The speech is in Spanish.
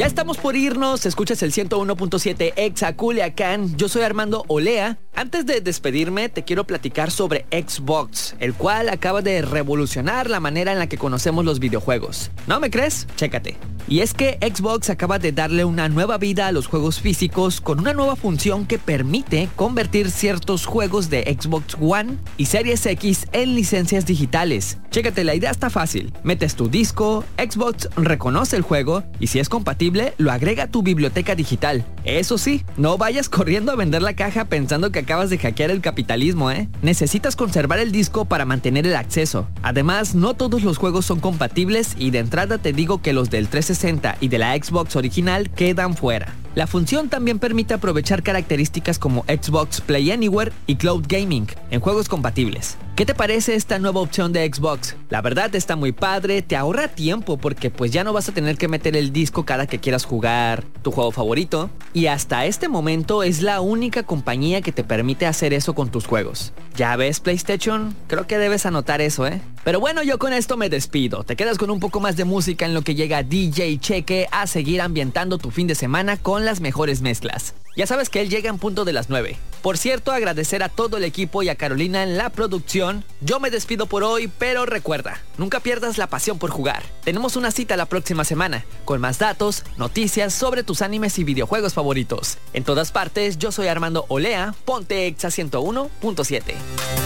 Ya estamos por irnos, escuchas el 101.7 Exa Culiacán. Yo soy Armando Olea. Antes de despedirme, te quiero platicar sobre Xbox, el cual acaba de revolucionar la manera en la que conocemos los videojuegos. ¿No me crees? Chécate. Y es que Xbox acaba de darle una nueva vida a los juegos físicos con una nueva función que permite convertir ciertos juegos de Xbox One y Series X en licencias digitales. Chécate, la idea está fácil. Metes tu disco, Xbox reconoce el juego y si es compatible, lo agrega a tu biblioteca digital. Eso sí, no vayas corriendo a vender la caja pensando que acabas de hackear el capitalismo, ¿eh? Necesitas conservar el disco para mantener el acceso. Además, no todos los juegos son compatibles y de entrada te digo que los del 360 y de la Xbox original quedan fuera. La función también permite aprovechar características como Xbox Play Anywhere y Cloud Gaming en juegos compatibles. ¿Qué te parece esta nueva opción de Xbox? La verdad está muy padre, te ahorra tiempo porque pues ya no vas a tener que meter el disco cada que quieras jugar tu juego favorito. Y hasta este momento es la única compañía que te permite hacer eso con tus juegos. ¿Ya ves, PlayStation? Creo que debes anotar eso, ¿eh? Pero bueno, yo con esto me despido. Te quedas con un poco más de música en lo que llega DJ Cheque a seguir ambientando tu fin de semana con las mejores mezclas. Ya sabes que él llega en punto de las 9. Por cierto, agradecer a todo el equipo y a Carolina en la producción. Yo me despido por hoy, pero recuerda, nunca pierdas la pasión por jugar. Tenemos una cita la próxima semana, con más datos, noticias sobre tus animes y videojuegos favoritos. En todas partes, yo soy Armando Olea, ponte Exa 101.7.